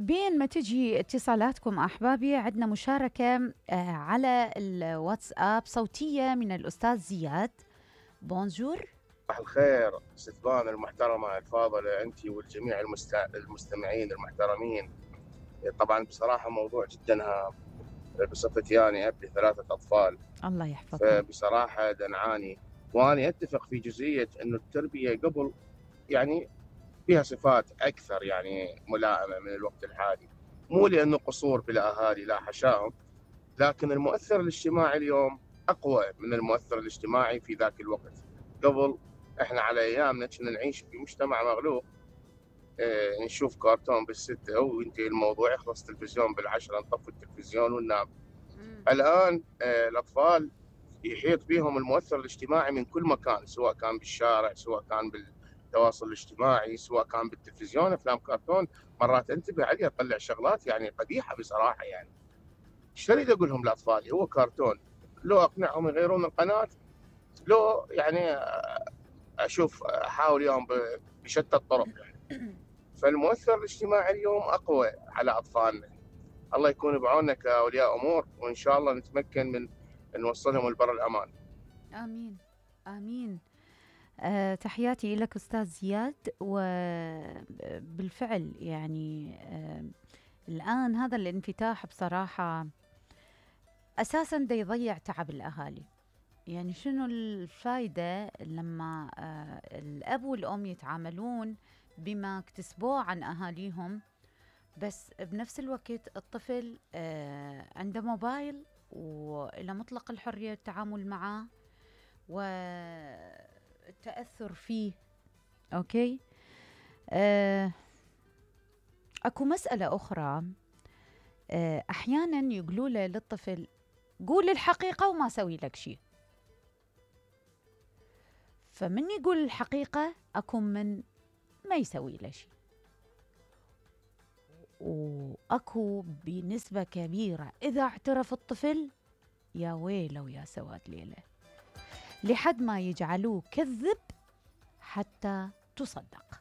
بين ما تجي اتصالاتكم أحبابي، عندنا مشاركة على الواتساب صوتية من الأستاذ زياد. بونجور. صباح الخير ستبان المحترمة الفاضلة أنت والجميع المستمعين المحترمين. طبعا بصراحة موضوع جدا هام. بصفتي أنا أبي 3 أطفال، الله يحفظهم. فبصراحة نعاني، وأنا أتفق في جزئية أنه التربية قبل يعني فيها صفات أكثر يعني ملائمة من الوقت الحالي، مو لأنه قصور بالأهالي لا حشاهم، لكن المؤثر الاجتماعي اليوم أقوى من المؤثر الاجتماعي في ذاك الوقت. قبل احنا على ايامنا كنا نعيش في مجتمع مغلوق، نشوف كرتون بالستة وينتهي الموضوع، يخلص التلفزيون بالعشرة، نطفي التلفزيون وننام. الان الاطفال يحيط بهم المؤثر الاجتماعي من كل مكان، سواء كان بالشارع، سواء كان بالتواصل الاجتماعي، سواء كان بالتلفزيون، افلام كرتون. مرات انتبه عليه اطلع شغلات يعني قبيحه بصراحه. يعني ايش اريد اقول لهم لاطفالي؟ هو كرتون، لو اقنعهم يغيرون القناه، لو يعني اشوف احاول يوم بشتى الطرق يعني. فالمؤثر الاجتماعي اليوم اقوى على اطفالنا. الله يكون بعوننا كاولياء امور، وان شاء الله نتمكن من نوصلهم لبر الامان. آمين آمين. تحياتي لك أستاذ زياد. وبالفعل يعني الآن هذا الانفتاح بصراحة أساساً دا يضيع تعب الأهالي. يعني شنو الفايدة لما الأب والأم يتعاملون بما اكتسبوه عن أهاليهم، بس بنفس الوقت الطفل عنده موبايل وإلى مطلق الحرية التعامل معه والتأثر فيه. أوكي. أكو مسألة أخرى. أحيانا يقولوا له للطفل قول الحقيقة وما سوي لك شيء. فمن يقول الحقيقة أكون من ما يسوي له شيء، وأكو بنسبة كبيرة إذا اعترف الطفل يا ويله ويا سواد ليلة، لحد ما يجعلوه كذب حتى تصدق.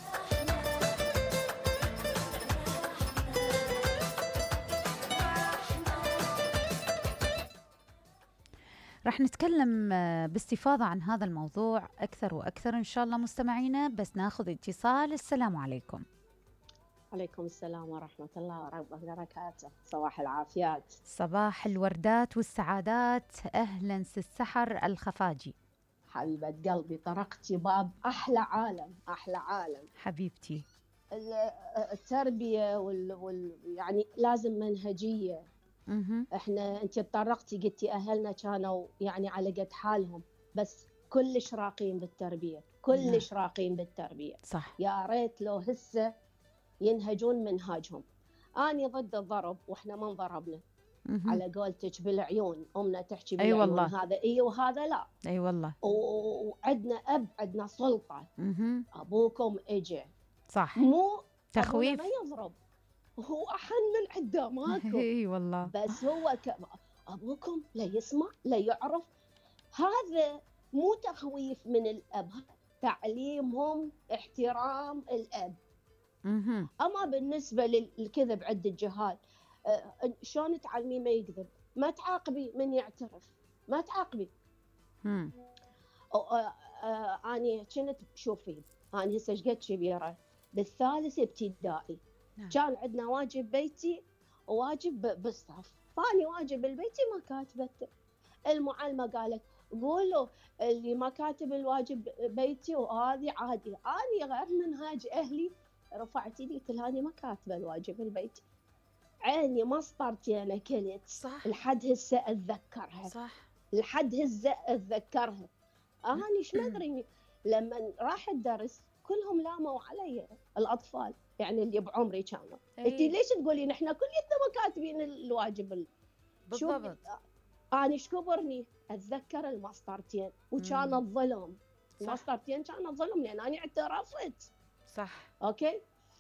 رح نتكلم باستفاضة عن هذا الموضوع أكثر وأكثر إن شاء الله مستمعينا، بس ناخذ اتصال. السلام عليكم. عليكم السلام ورحمة الله وبركاته. صباح العافيات، صباح الوردات والسعادات. أهلا السحر الخفاجي. حبيبة قلبي، طرقتي باب أحلى عالم، أحلى عالم حبيبتي. التربية يعني لازم منهجية. أنت تطرقتي قلتي أهلنا كانوا يعني على قد حالهم، بس كلش راقين بالتربية، كلش راقين بالتربية. صح. يا ريت لو هسه ينهجون منهاجهم. أنا ضد الضرب، وإحنا ما انضربنا. على قولتك بالعيون، أمنا تحكي بالعيون. أي والله. هذا إيه وهذا لا. أي والله. وعندنا أب، عندنا سلطة. أبوكم إجا. صح. مو تخويف. ما يضرب، هو أحن من قداماكم. اي والله. بس هو أبوكم لا يسمع لا يعرف. هذا مو تخويف من الأب، تعليمهم احترام الأب. أما بالنسبة للكذب عند الجهال، شلون تعلمي ما يكذب؟ ما تعاقبي من يعترف، ما تعاقبي. أنا كنت شوفي، أنا هسه قد كبيرة بالثالث ابتدائي. كان عندنا واجب بيتي وواجب بالصف، فاني واجب البيتي ما كاتبته. المعلمة قالت قولوا اللي ما كاتب الواجب بيتي وهذه عادي. أنا غير منهاج أهلي، رفعت يدي قلت لها أنا ما كاتبة الواجب البيتي. عيني مسطرتي أنا كلت. صح. لحد هسه أتذكرها. صح. لحد هسه أتذكرها. أنا إيش ما أدري، لما راح الدرس كلهم لاموا علي الأطفال، يعني اللي بعمري كانوا. أنتي ليش تقولين إحنا كليتنا ما كاتبين الواجب؟ بالضبط. أنا إيش كبرني أتذكر المسطرتين، وكان الظلم. المسطرتين كان الظلم لأن أنا اعترفت. صح. أوكي.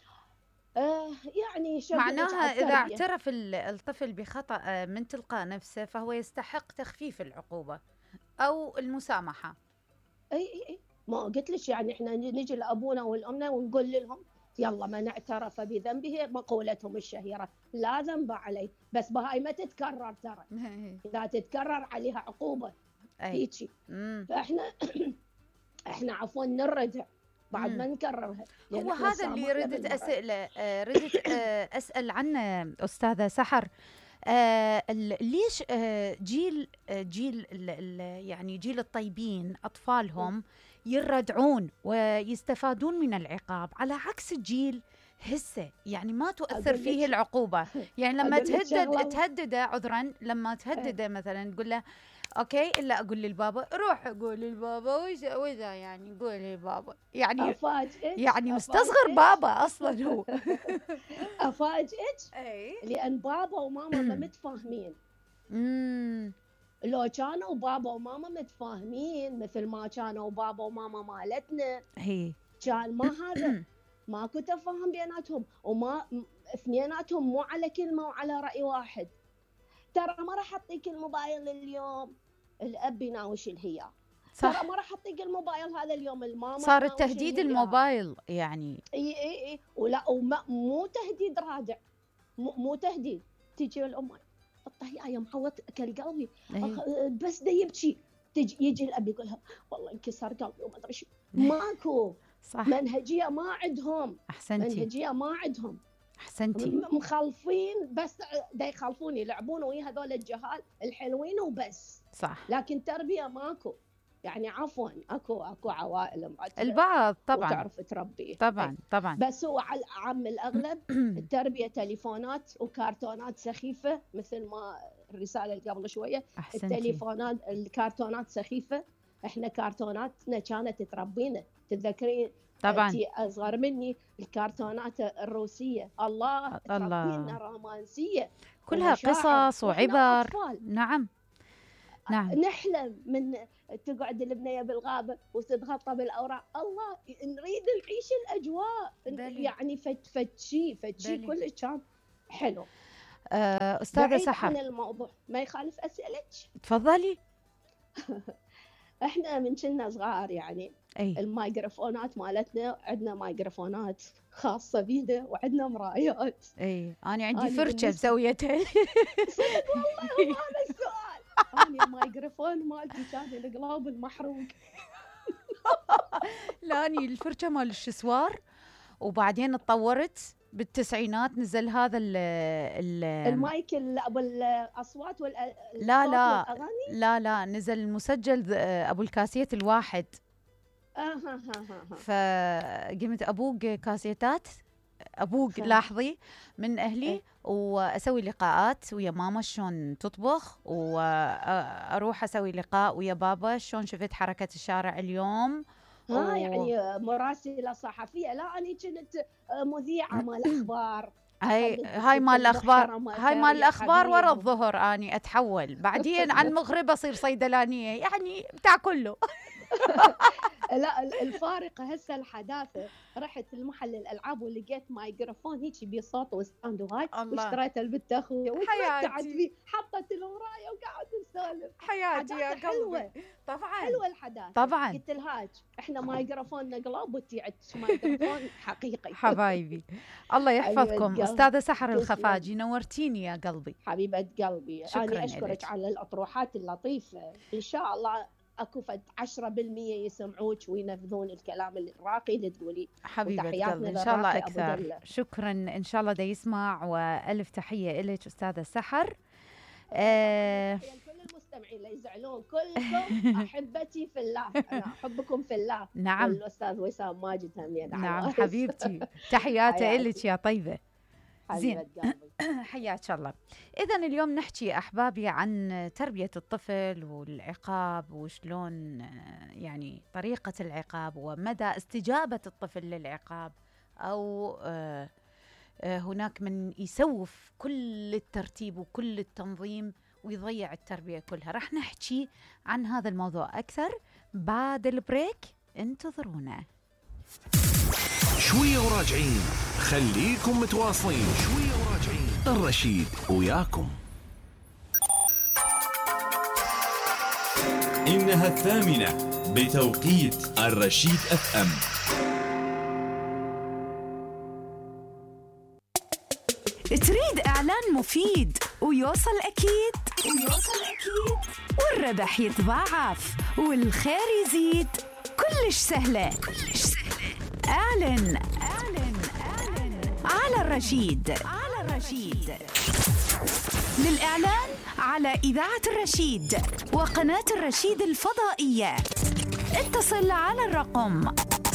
يعني معناها إذا اعترف الطفل بخطأ من تلقاء نفسه فهو يستحق تخفيف العقوبة أو المسامحة. أي ما قلت لك يعني إحنا نجي لأبونا والأمنا ونقول لهم يلا من اعترف بذنبه، مقولتهم الشهيرة لا ذنب عليه، بس بهاي ما تتكرر ترى، إذا تتكرر عليها عقوبة هيجي. فإحنا إحنا عفوا نردع بعد ما نكررها. هو هذا اللي ردت أسئلة ردت أسأل عنه أستاذة سحر. ليش جيل يعني جيل الطيبين أطفالهم يردعون ويستفادون من العقاب على عكس الجيل هسه يعني ما تؤثر فيه العقوبة؟ يعني لما تهدده عذرا، لما تهدده مثلا تقول له اوكي الا اقول للبابا، روح اقول للبابا واذا يعني قول للبابا، يعني افاجئك، يعني مستصغر بابا اصلا هو. افاجئك لان بابا وماما ما متفاهمين. لو كانوا بابا وماما متفاهمين مثل ما كانوا بابا وماما مالتنا، كان ما هذا ماكو تفاهم بيناتهم، وما اثنيناتهم مو على كلمه وعلى راي واحد. ترى ما راح اعطيك الموبايل اليوم، الاب يناوش الهيا. ترى ما راح اعطيك الموبايل هذا اليوم، الماما صار التهديد الموبايل يعني. اي ولا مو تهديد رادع، مو تهديد. تيجي الام طهي يا محوط اكل قلبي بس دا يبكي، يجي الاب يقول لها والله انكسر قلبي وما ادري شو. ماكو صح. منهجيه ما عندهم. احسنتي. منهجيه ما عندهم. احسنتي. مخالفين بس دا يخالفون يلعبون ويا هذول الجهال الحلوين وبس. صح. لكن تربيه ماكو. يعني عفوا اكو عوائل البعض طبعا وتعرف تربيه طبعا طبعا، بس هو على عام الاغلب التربيه تليفونات وكرتونات سخيفه، مثل ما الرساله اللي قبل شويه. التليفونات الكرتونات سخيفه. احنا كرتوناتنا كانت تربينا. تتذكرين طبعا انتي اصغر مني الكرتونات الروسيه، الله تربينا رومانسيه كلها قصص وعبر. نعم نعم. نحلم من تقعد البنية بالغابة وتتغطى بالأوراق، الله نريد نعيش الأجواء بلي. يعني فتشي كل كان حلو. أستاذة سحر عن الموضوع ما يخالف أسألك. تفضلي. احنا من كنا صغار يعني الميكروفونات مالتنا، عندنا ميكروفونات خاصة بينا وعندنا مرايات. أنا عندي فرشة مسويتها. صدق والله هذا السؤال. أنا الميكروفون مالتي كان القلاب المحروق. لا أنا الفرشة مال الشسوار، وبعدين اتطورت بالتسعينات نزل هذا المايك ابو الاصوات لا نزل المسجل ابو الكاسيت الواحد. فقمت ابوق كاسيتات، ابوق لاحظي من اهلي واسوي لقاءات ويا ماما شلون تطبخ، واروح اسوي لقاء ويا بابا شلون شفت حركة الشارع اليوم. يعني مراسلة صحفية. لا أنا كنت مذيعة مال الأخبار. هاي مال الأخبار، هاي مال الأخبار ورا الظهر أني أتحول، بعدين على المغرب أصير صيدلانية، يعني بتاع كله. لا الفارقة هسه الحداثة. رحت المحل الألعاب ولقيت مايكروفون هيك بصوت وستاند وهاي، واشتريت البنت أخويا وتمتعت فيه، حطت المراية وقعدت نسولف. حياتي يا حلوة طبعا، حلوة الحداثة طبعا. قلت لهاج احنا مايكروفوننا قلاب وتيعت مايكروفون حقيقي. حبايبي الله يحفظكم. أستاذة سحر الخفاجي نورتيني يا قلبي، حبيبة قلبي. أنا أشكرك على الأطروحات اللطيفة. إن شاء الله اكو فد 10% يسمعوك وينفذون الكلام الراقي اللي تقولي. حبيبه قلبي ان شاء الله اكثر. شكرا ان شاء الله دا يسمع، والف تحيه لك استاذه سحر. كل المستمعين لا يزعلون، كلكم احبتي في الله، انا احبكم في الله. نعم. والاستاذ وسام ماجد همين. نعم حبيبتي، تحياتي لك يا طيبه. زين حياك الله. إذا اليوم نحكي أحبابي عن تربية الطفل والعقاب، وشلون يعني طريقة العقاب ومدى استجابة الطفل للعقاب، أو هناك من يسوف كل الترتيب وكل التنظيم ويضيع التربية كلها. رح نحكي عن هذا الموضوع أكثر بعد البريك، انتظرونا. شوية وراجعين، خليكم متواصلين. شوية وراجعين، الرشيد وياكم. إنها 8 بتوقيت الرشيد FM. تريد إعلان مفيد ويوصل أكيد والربح يتضاعف والخير يزيد. كلش سهلة. اعلن على الرشيد. للإعلان على إذاعة الرشيد وقناة الرشيد الفضائية اتصل على الرقم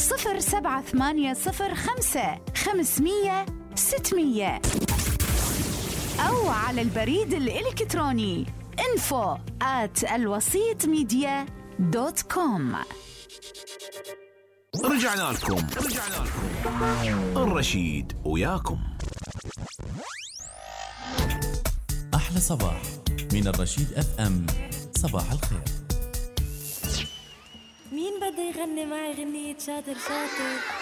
07805 500 600 أو على البريد الإلكتروني info@alwasitmedia.com. رجعنا لكم الرشيد وياكم. أحلى صباح من الرشيد FM. صباح الخير. مين بده يغني معي غنية شاطر شاطر؟